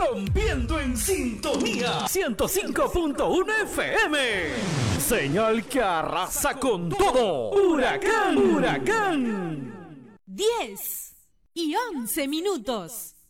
rompiendo en sintonía 105.1 FM. Señal que arrasa con todo. Huracán, huracán. 10:11.